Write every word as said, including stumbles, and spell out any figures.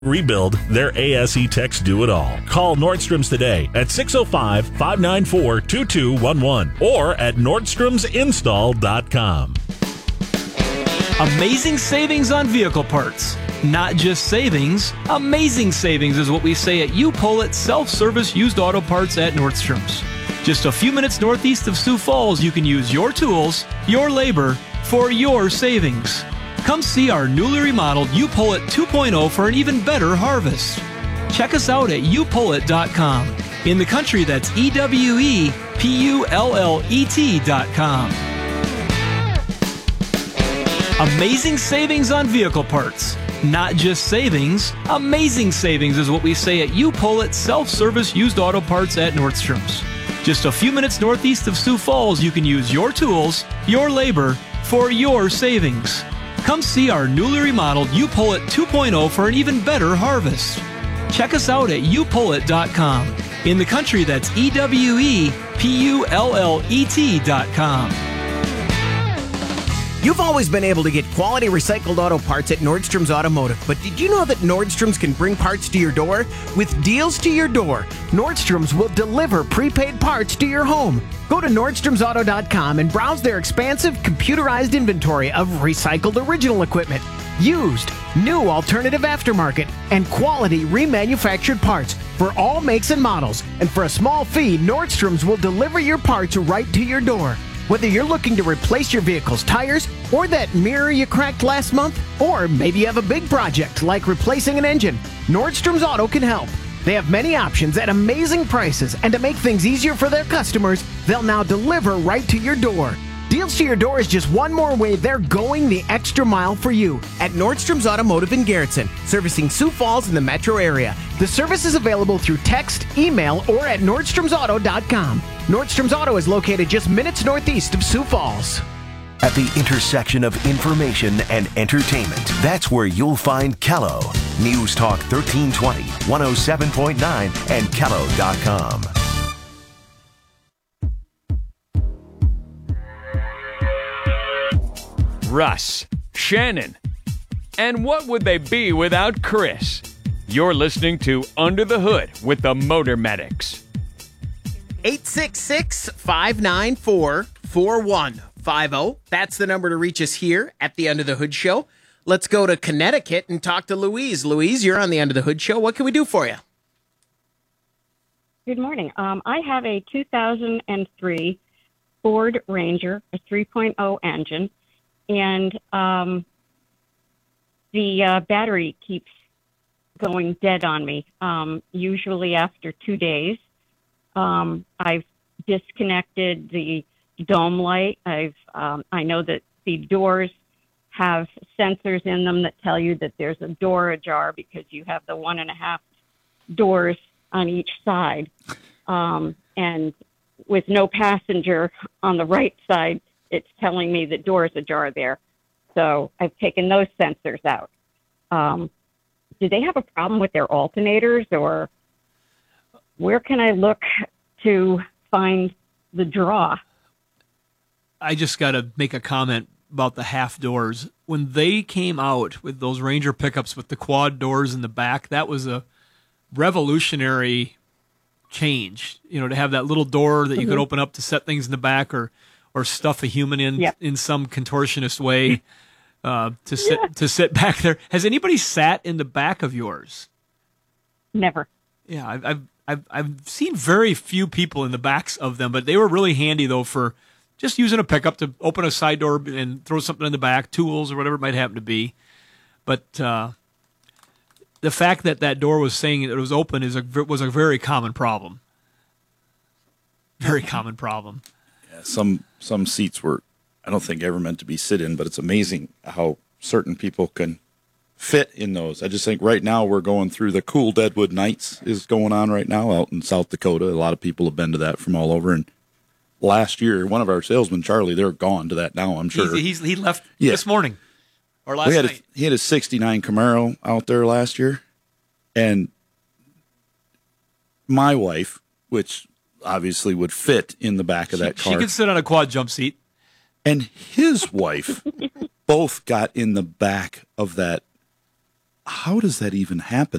Rebuild, their A S E techs do it all. Call Nordstrom's today at six oh five, five nine four, two two one one or at nordstroms install dot com. Amazing savings on vehicle parts. Not just savings, amazing savings is what we say at U-Pull Self-Service Used Auto Parts at Nordstrom's. Just a few minutes northeast of Sioux Falls, you can use your tools, your labor, for your savings. Come see our newly remodeled U-Pull two point oh for an even better harvest. Check us out at u pull it dot com. In the country, that's E W E P U L L E T dot com. Amazing savings on vehicle parts. Not just savings, amazing savings is what we say at U-Pull Self-Service Used Auto Parts at Nordstrom's. Just a few minutes northeast of Sioux Falls, you can use your tools, your labor, for your savings. Come see our newly remodeled U-Pull two point oh for an even better harvest. Check us out at u pull it dot com. In the country, that's E W E P U L L E T dot com. You've always been able to get quality recycled auto parts at Nordstrom's Automotive, but did you know that Nordstrom's can bring parts to your door? With deals to your door, Nordstrom's will deliver prepaid parts to your home. Go to nordstroms auto dot com and browse their expansive computerized inventory of recycled original equipment, used, new alternative aftermarket, and quality remanufactured parts for all makes and models. And for a small fee, Nordstrom's will deliver your parts right to your door. Whether you're looking to replace your vehicle's tires, or that mirror you cracked last month, or maybe you have a big project like replacing an engine, Nordstrom's Auto can help. They have many options at amazing prices, and to make things easier for their customers, they'll now deliver right to your door. Deals to your door is just one more way they're going the extra mile for you at Nordstrom's Automotive in Garrettson, servicing Sioux Falls in the metro area. The service is available through text, email, or at nordstroms auto dot com. Nordstrom's Auto is located just minutes northeast of Sioux Falls. At the intersection of information and entertainment, that's where you'll find Kello. News Talk thirteen twenty, one oh seven point nine, and kello dot com. Russ, Shannon, and what would they be without Chris? You're listening to Under the Hood with the Motor Medics. eight six six, five nine four, four one five oh. That's the number to reach us here at the Under the Hood Show. Let's go to Connecticut and talk to Louise. Louise, you're on the Under the Hood Show. What can we do for you? Good morning. Um, I have a two thousand three Ford Ranger, a three point oh engine, and um, the uh, battery keeps going dead on me, um, usually after two days. Um, I've disconnected the dome light. I've um, I know that the doors have sensors in them that tell you that there's a door ajar because you have the one and a half doors on each side. Um, and with no passenger on the right side, it's telling me the door's ajar there. So I've taken those sensors out. Um, do they have a problem with their alternators, or where can I look to find the draw? I just got to make a comment about the half doors. When they came out with those Ranger pickups with the quad doors in the back, that was a revolutionary change. You know, to have that little door that you mm-hmm. could open up to set things in the back, or or stuff a human in yep. in some contortionist way uh, to sit yeah. to sit back there. Has anybody sat in the back of yours? Never. Yeah, I've I've I've, I've seen very few people in the backs of them, but they were really handy though for just using a pickup to open a side door and throw something in the back, tools or whatever it might happen to be. But uh, the fact that that door was saying it was open is a, was a very common problem. Very common problem. Yeah, some some seats were, I don't think, ever meant to be sit in, but it's amazing how certain people can fit in those. I just think right now we're going through the Cool Deadwood Nights is going on right now out in South Dakota. A lot of people have been to that from all over, and last year, one of our salesmen, Charlie, they're gone to that now, I'm sure. He's, he's, he left yeah. this morning or last we had night. A, he had a sixty-nine Camaro out there last year. And my wife, which obviously would fit in the back of she, that car. She could sit on a quad jump seat. And his wife both got in the back of that how does that even happen?